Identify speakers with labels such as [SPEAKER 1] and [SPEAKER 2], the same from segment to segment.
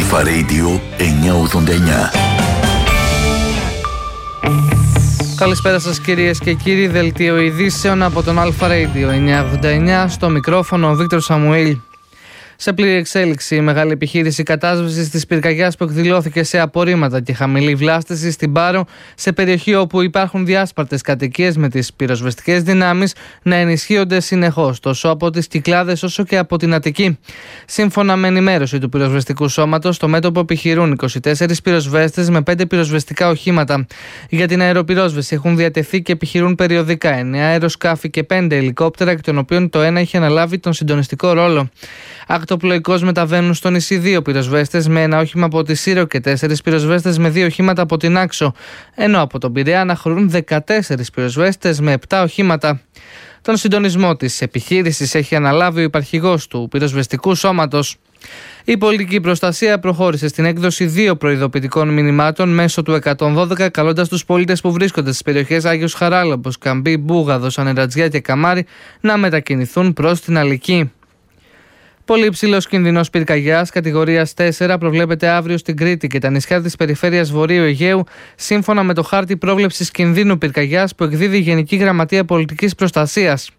[SPEAKER 1] Αλφα Radio 989.
[SPEAKER 2] Καλησπέρα σας κυρίες και κύριοι, δελτίο ειδήσεων από τον Αλφα Radio 989, στο μικρόφωνο ο Βίκτορ Σαμουήλ. Σε πλήρη εξέλιξη η μεγάλη επιχείρηση κατάσβεσης της πυρκαγιάς που εκδηλώθηκε σε απορρίμματα και χαμηλή βλάστηση στην Πάρο, σε περιοχή όπου υπάρχουν διάσπαρτες κατοικίες με τις πυροσβεστικές δυνάμεις να ενισχύονται συνεχώς τόσο από τις Κυκλάδες όσο και από την Αττική. Σύμφωνα με ενημέρωση του πυροσβεστικού σώματος, στο μέτωπο επιχειρούν 24 πυροσβέστες με 5 πυροσβεστικά οχήματα. Για την αεροπυρόσβεση έχουν διατεθεί και επιχειρούν περιοδικά 9 αεροσκάφη και 5 ελικόπτερα, εκ των οποίων το ένα έχει αναλάβει τον συντονιστικό ρόλο. Ακτοπλοϊκώς μεταβαίνουν στο νησί 2 πυροσβέστες με ένα όχημα από τη Σύρο και 4 πυροσβέστες με 2 οχήματα από την Άξο, ενώ από τον Πειραιά αναχωρούν 14 πυροσβέστες με 7 οχήματα. Τον συντονισμό της επιχείρησης έχει αναλάβει ο υπαρχηγός του πυροσβεστικού σώματος. Η πολιτική προστασία προχώρησε στην έκδοση 2 προειδοποιητικών μηνυμάτων μέσω του 112, καλώντας τους πολίτες που βρίσκονται στις περιοχές Άγιος Χαράλαμπος, Καμπή, Μπούγαδος, Ανερατζιά και Καμάρι να μετακινηθούν προς την Αλική. Πολύ υψηλός κίνδυνος πυρκαγιάς κατηγορίας 4 προβλέπεται αύριο στην Κρήτη και τα νησιά της περιφέρειας Βορείου Αιγαίου, σύμφωνα με το χάρτη πρόβλεψης κινδύνου πυρκαγιάς που εκδίδει η Γενική Γραμματεία Πολιτικής Προστασίας.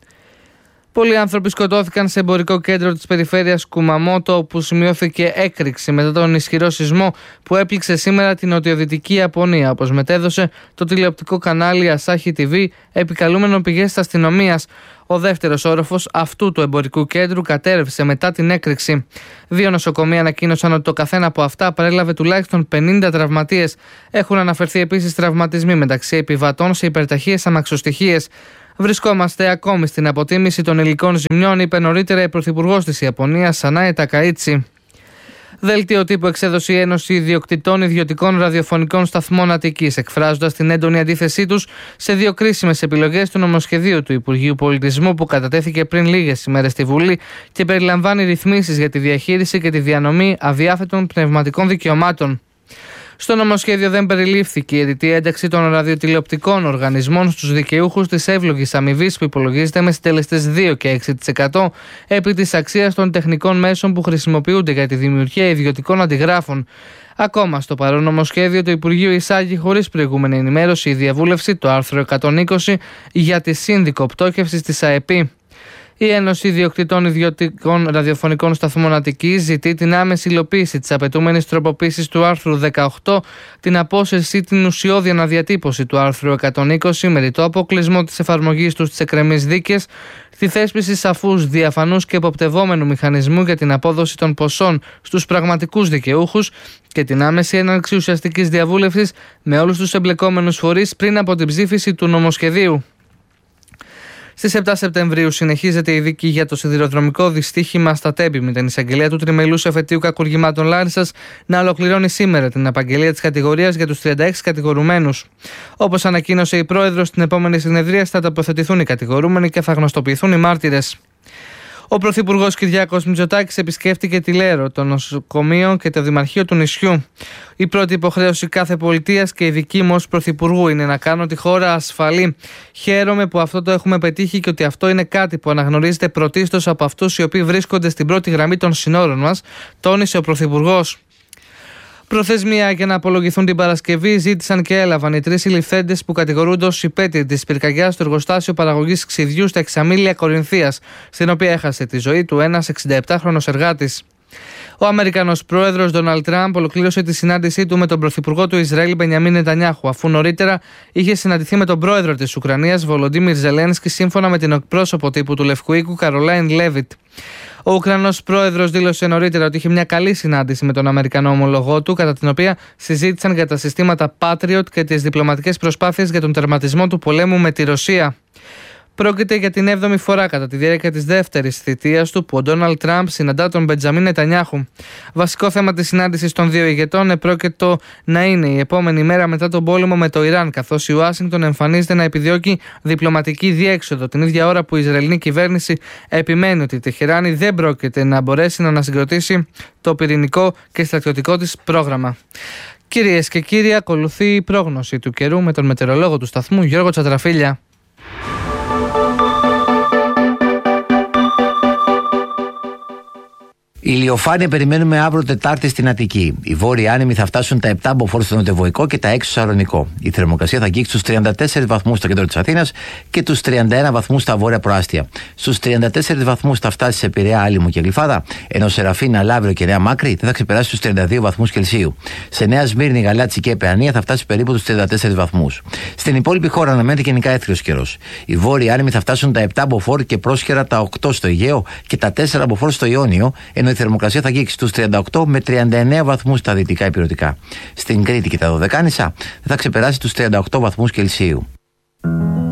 [SPEAKER 2] Πολλοί άνθρωποι σκοτώθηκαν σε εμπορικό κέντρο της περιφέρειας Κουμαμότο, όπου σημειώθηκε έκρηξη μετά τον ισχυρό σεισμό που έπληξε σήμερα την νοτιοδυτική Ιαπωνία, όπως μετέδωσε το τηλεοπτικό κανάλι Asahi TV, επικαλούμενο πηγές της αστυνομίας. Ο δεύτερος όροφος αυτού του εμπορικού κέντρου κατέρευσε μετά την έκρηξη. 2 νοσοκομεία ανακοίνωσαν ότι το καθένα από αυτά παρέλαβε τουλάχιστον 50 τραυματίες. Έχουν αναφερθεί επίσης τραυματισμοί μεταξύ επιβατών σε υπερταχείες αμαξοστοιχίες. Βρισκόμαστε ακόμη στην αποτίμηση των υλικών ζημιών, είπε νωρίτερα η Πρωθυπουργός της Ιαπωνίας, Σανάε Τακαΐτσι. Δελτίο τύπου εξέδωσε η Ένωση Ιδιοκτητών Ιδιωτικών Ραδιοφωνικών Σταθμών Αττικής, εκφράζοντας την έντονη αντίθεσή τους σε 2 κρίσιμες επιλογές του νομοσχεδίου του Υπουργείου Πολιτισμού που κατατέθηκε πριν λίγες ημέρες στη Βουλή και περιλαμβάνει ρυθμίσεις για τη διαχείριση και τη διανομή αδιάθετων πνευματικών δικαιωμάτων. Στο νομοσχέδιο δεν περιλήφθηκε η αιτητή ένταξη των ραδιοτηλεοπτικών οργανισμών στους δικαιούχους της εύλογης αμοιβής που υπολογίζεται με συντελεστές 2 και 6% επί της αξίας των τεχνικών μέσων που χρησιμοποιούνται για τη δημιουργία ιδιωτικών αντιγράφων. Ακόμα στο παρόν νομοσχέδιο, το Υπουργείο εισάγει χωρίς προηγούμενη ενημέρωση η διαβούλευση το άρθρο 120 για τη σύνδικο πτώχευσης της ΑΕΠΗ. Η Ένωση Ιδιοκτητών Ιδιωτικών Ραδιοφωνικών Σταθμών Αττικής ζητεί την άμεση υλοποίηση της απαιτούμενης τροποποίησης του άρθρου 18, την απόσυρση ή την ουσιώδη αναδιατύπωση του άρθρου 120 με ρητό αποκλεισμό της εφαρμογής του στις εκκρεμείς δίκες, τη θέσπιση σαφούς, διαφανούς και εποπτευόμενου μηχανισμού για την απόδοση των ποσών στους πραγματικούς δικαιούχους και την άμεση έναρξη ουσιαστικής διαβούλευσης με όλους τους εμπλεκόμενους φορείς πριν από την ψήφιση του νομοσχεδίου. Στις 7 Σεπτεμβρίου συνεχίζεται η δίκη για το σιδηροδρομικό δυστύχημα στα Τέμπη, με την εισαγγελία του τριμελούς εφετείου κακουργημάτων Λάρισσας να ολοκληρώνει σήμερα την απαγγελία της κατηγορίας για τους 36 κατηγορουμένους. Όπως ανακοίνωσε η πρόεδρος, στην επόμενη συνεδρία θα τοποθετηθούν οι κατηγορούμενοι και θα γνωστοποιηθούν οι μάρτυρες. Ο Πρωθυπουργός Κυριάκος Μητσοτάκης επισκέφτηκε τη Λέρο, το νοσοκομείο και το Δημαρχείο του νησιού. Η πρώτη υποχρέωση κάθε πολιτείας και η δική μου ως Πρωθυπουργού είναι να κάνω τη χώρα ασφαλή. Χαίρομαι που αυτό το έχουμε πετύχει και ότι αυτό είναι κάτι που αναγνωρίζεται πρωτίστως από αυτούς οι οποίοι βρίσκονται στην πρώτη γραμμή των συνόρων μας, τόνισε ο Πρωθυπουργός. Προθεσμία για να απολογηθούν την Παρασκευή ζήτησαν και έλαβαν οι 3 συλληφθέντες που κατηγορούνται ως υπέτειοι της πυρκαγιάς στο εργοστάσιο παραγωγής ξυδιού στα Εξαμήλια Κορινθίας, στην οποία έχασε τη ζωή του ένας 67χρονος εργάτης. Ο Αμερικανός πρόεδρος Ντόναλντ Τραμπ ολοκλήρωσε τη συνάντησή του με τον πρωθυπουργό του Ισραήλ Μπενιαμίν Νετανιάχου, αφού νωρίτερα είχε συναντηθεί με τον πρόεδρο της Ουκρανίας Βολοντίμιρ Ζελένσκι, σύμφωνα με την εκπρόσωπο τύπου του Λευκού Οίκου Καρολάιν Λέβιτ. Ο Ουκρανός πρόεδρος δήλωσε νωρίτερα ότι είχε μια καλή συνάντηση με τον Αμερικανό ομολογό του, κατά την οποία συζήτησαν για τα συστήματα Patriot και τις διπλωματικές προσπάθειες για τον τερματισμό του πολέμου με τη Ρωσία. Πρόκειται για την 7η φορά κατά τη διάρκεια της δεύτερης θητείας του που ο Ντόναλντ Τραμπ συναντά τον Μπεντζαμίν Νετανιάχου. Βασικό θέμα της συνάντησης των δύο ηγετών επρόκειτο να είναι η επόμενη μέρα μετά τον πόλεμο με το Ιράν, καθώς η Ουάσιγκτον εμφανίζεται να επιδιώκει διπλωματική διέξοδο την ίδια ώρα που η Ισραηλινή κυβέρνηση επιμένει ότι η Τεχεράνη δεν πρόκειται να μπορέσει να ανασυγκροτήσει το πυρηνικό και στρατιωτικό της πρόγραμμα. Κυρίες και κύριοι, ακολουθεί η πρόγνωση του καιρού με τον μετεωρολόγο του σταθμού Γιώργο Τσατραφίλια.
[SPEAKER 3] Ηλιοφάνεια περιμένουμε αύριο Τετάρτη στην Αττική. Οι βόρειοι άνεμοι θα φτάσουν τα 7 μποφόρ στο νοτιοβοϊκό και τα 6 στο Σαλονικό. Η θερμοκρασία θα αγγίξει στους 34 βαθμούς στο κέντρο της Αθήνας και τους 31 βαθμούς στα βόρεια προάστια. Στους 34 βαθμούς θα φτάσει σε Πειραιά, Άλυμο και Γλυφάδα, ενώ Σεραφίνα, Λαύριο και Νέα Μάκρη δεν θα ξεπεράσει τους 32 βαθμούς Κελσίου. Σε Νέα Σμύρνη, Γαλάτσι και Παιανία θα φτάσει περίπου τους 34 βαθμούς. Στην υπόλοιπη χώρα αναμένεται γενικά έθριος καιρός. Οι βόρειοι άνεμοι θα φτάσουν τα 7 μποφόρ και πρόσχερα τα 8 στο Αιγαίο και τα 4 μποφόρ στο Ιόνιο, ενώ η θερμοκρασία θα αγγίξει στους 38 με 39 βαθμούς στα δυτικά ηπειρωτικά. Στην Κρήτη και τα Δωδεκάνησα δεν θα ξεπεράσει τους 38 βαθμούς Κελσίου.